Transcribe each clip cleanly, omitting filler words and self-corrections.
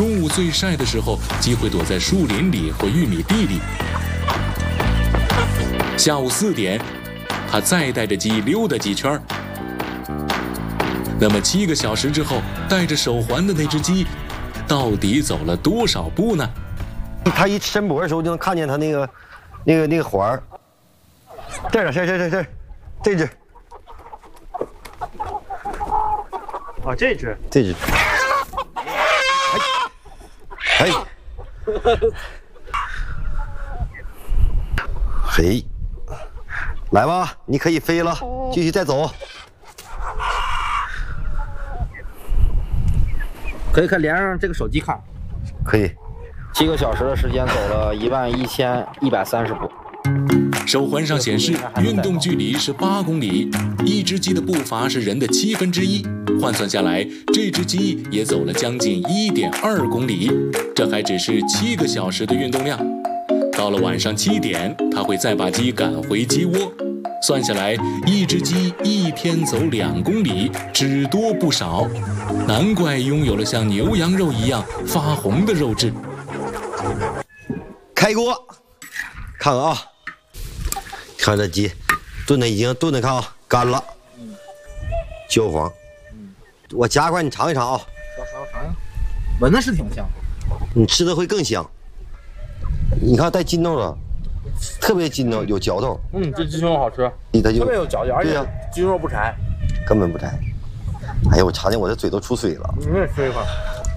中午最晒的时候，鸡会躲在树林里或玉米地里。下午4点，他再带着鸡溜达几圈。那么7个小时之后，戴着手环的那只鸡，到底走了多少步呢？ 他一伸脖的时候，就能看见他那个环儿。这只。 啊，这只。 哎，嘿，来吧，你可以飞了，继续再走。 可以连上这个手机看。 可以。 7个小时的时间走了11130步。 手环上显示运动距离是8公里，一只鸡的步伐是人的1/7，换算下来，这只鸡也走了将近1.2公里。这还只是7个小时的运动量。到了晚上7点，他会再把鸡赶回鸡窝。算下来，一只鸡一天走2公里，只多不少。难怪拥有了像牛羊肉一样发红的肉质。 开锅，看看啊，看这鸡炖的已经炖的看啊干了，焦黄。我夹块你尝一尝啊。 尝，闻的是挺香， 你吃的会更香。你看带筋道了，特别筋道，有嚼头。 这鸡胸肉好吃， 它就特别有嚼劲，而且鸡胸肉不柴， 根本不柴。哎呀，我尝见我的嘴都出水了。 你也吃一块。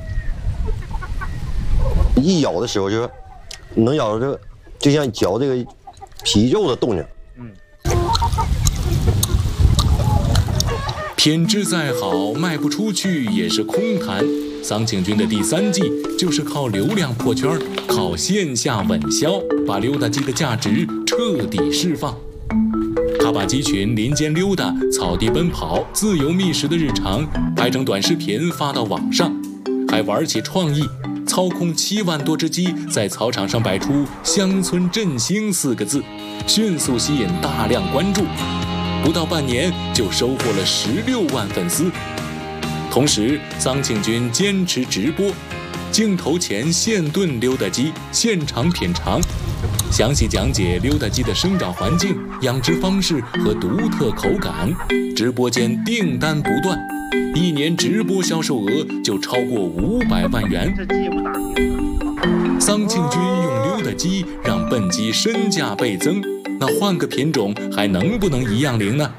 一咬的时候就是能咬到这个，就像嚼这个皮肉的动静。 品质再好，卖不出去也是空谈。桑庆军的第3季就是靠流量破圈，靠线下稳销，把溜达鸡的价值彻底释放。他把鸡群林间溜达、草地奔跑、自由觅食的日常拍成短视频发到网上，还玩起创意，操控7万多只鸡在草场上摆出“乡村振兴”4个字，迅速吸引大量关注。不到半年就收获了16万粉丝。同时，桑庆军坚持直播，镜头前现炖溜达鸡，现场品尝，详细讲解溜达鸡的生长环境、养殖方式和独特口感。直播间订单不断，1年直播销售额就超过500万元。桑庆军用溜达鸡让笨鸡身价倍增，那换个品种还能不能一样灵呢？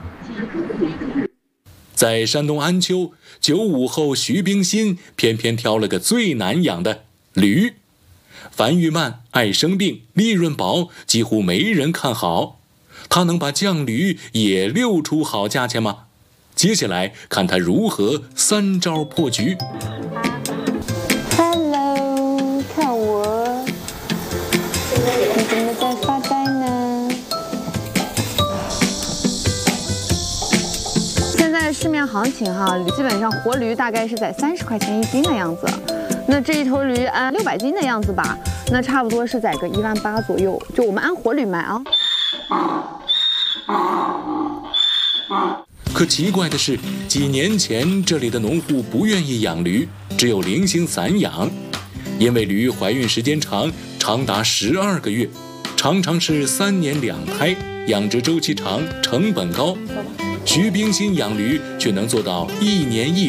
在山东安丘，95后徐冰心偏偏挑了个最难养的驴，繁育慢，爱生病，利润薄，几乎没人看好。他能把犟驴也溜出好价钱吗？接下来看他如何3招破局。 Hello， 看我，你怎么在发呆呢？现在市面行情哈，基本上活驴大概是在30块钱1斤的样子。那这一头驴按600斤的样子吧，那差不多是在个18000左右。就我们按活驴卖啊。 可奇怪的是，几年前这里的农户不愿意养驴，只有零星散养，因为驴怀孕时间长，长达12个月，常常是3年2胎，养殖周期长，成本高。徐冰心养驴却能做到1年1